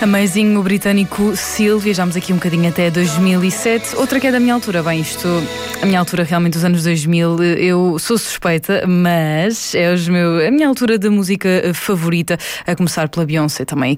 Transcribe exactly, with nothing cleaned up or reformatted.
Amazing, o britânico Seal. Viajámos aqui um bocadinho até dois mil e sete. Outra que é da minha altura. Bem, isto, a minha altura realmente dos anos dois mil, eu sou suspeita, mas é os meu, a minha altura da música favorita, a começar pela Beyoncé também.